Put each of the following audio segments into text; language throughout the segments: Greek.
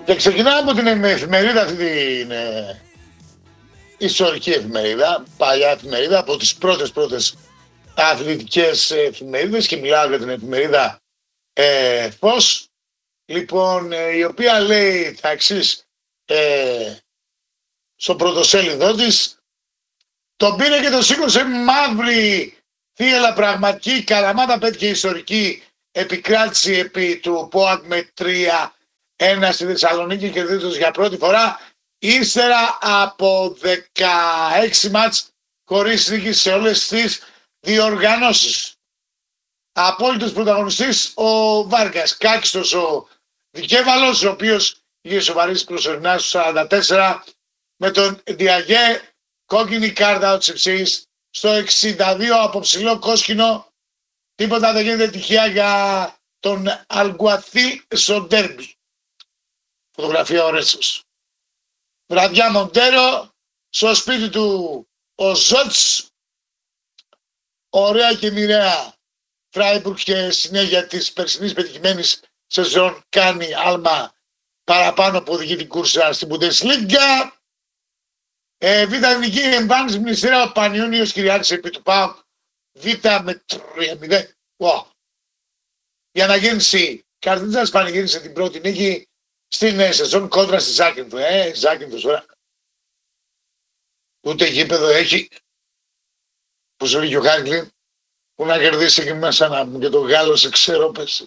Και ξεκινάμε από την εφημερίδα αυτή την ιστορική εφημερίδα, παλιά εφημερίδα, από τις πρώτες αθλητικές εφημερίδες και μιλάω για την εφημερίδα Φως. Λοιπόν, η οποία λέει τα εξής στο πρωτοσέλιδό της: τον πήρε και τον σήκωσε μαύρη θύελα πραγματική. Καλαμάτα πέτυχε ιστορική επικράτηση επί του ΠΟΑΚ με 3-1 στη Θεσσαλονίκη, κερδίζοντας για πρώτη φορά ύστερα από 16 μάτς χωρίς νίκη σε όλες τις διοργανώσεις. Απόλυτος πρωταγωνιστής ο Βάρκας, κάκιστος ο Δικέβαλος, ο οποίος είχε σοβαρήσει προσωρινά στους 44 με τον Διαγέ, κόκκινη κάρτα ο Τσιψής στο 62 από ψηλό κόσκινο. Τίποτα δεν γίνεται τυχαία για τον Αλγκουαθίλ στο ντέρμπι. Φωτογραφία ο Ρέτσος. Βραδιά Μοντέρο, στο σπίτι του ο Ζότς. Ωραία και μοιραία. Φράιμπουργκ και συνέχεια της περσινής πετυχημένης σεζόν κάνει άλμα παραπάνω που οδηγεί την κούρσα στην Bundesliga. Β' εθνική εμφάνιση μνηστήρα ο Πανιούνιος Κυριάκης επί του ΠΑΟΚ Β' με 3-0. Wow. Η αναγέννηση Καρτίτσας πανηγύρισε την πρώτη νίκη στην σεζόν κόντρα στη Ζάκυνθο. Ζάκυνθος τώρα. Ούτε γήπεδο έχει. Που σου λέει ο Χάγκλιν, που να κερδίσει και μέσα να μου και το Γάλλο σε ξέρω πες.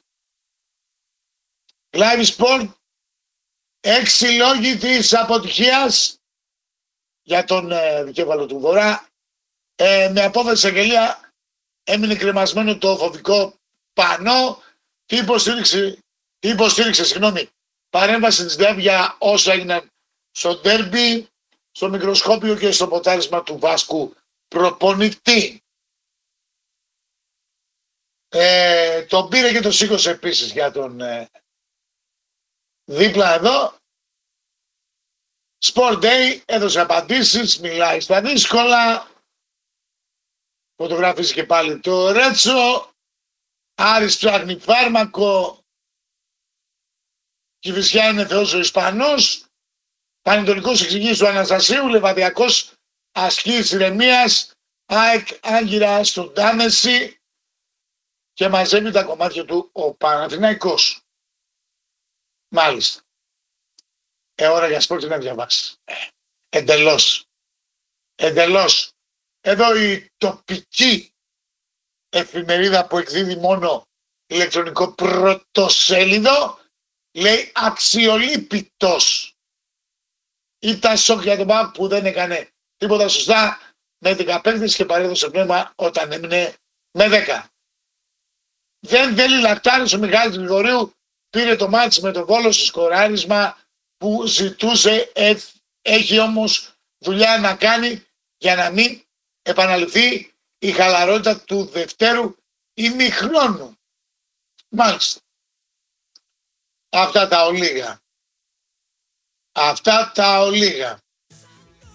Live Sport, 6 λόγοι της αποτυχίας για τον δικέφαλο του Βορρά. Με απόφαση αγγελία έμεινε κρεμασμένο το φοβικό πανό. Τι υποστήριξε, παρέμβαση της ΔΕΒ για όσα έγιναν στο ντέρμπι, στο μικροσκόπιο και στο ποτάρισμα του Βάσκου προπονητή. Τον πήρε και τον σήκωσε επίσης για τον δίπλα εδώ. Sport Day έδωσε απαντήσεις, μιλάει στα δύσκολα. Φωτογραφίζει και πάλι το Ρέτσο. Άρης ψάχνει φάρμακο. Κηφισιά είναι Θεός ο Ισπανός. Πανετολικός εξηγήσει του Αναστασίου. Λεβαδιακός ασκής ηρεμίας. ΑΕΚ Άγκυρα στον Τάμεση. Και μαζεύει τα κομμάτια του ο Παναθηναϊκός. Μάλιστα. Ώρα για σπορ να διαβάσει. Εντελώς. Εδώ η τοπική εφημερίδα που εκδίδει μόνο ηλεκτρονικό πρωτοσέλιδο λέει αξιολύπητος. Ήταν σοκ για τον ΠΑΟΚ που δεν έκανε τίποτα σωστά με 15 και παρέδωσε πνεύμα όταν έμεινε με 10. Δεν θέλει λακτάρις ο Μιχάλης Γρηγορίου, πήρε το μάτς με τον Βόλο στο σκοράρισμα που ζητούσε. Έχει όμως δουλειά να κάνει για να μην επαναληφθεί η χαλαρότητα του δευτέρου ημιχρόνου. Μάλιστα. Αυτά τα ολίγα.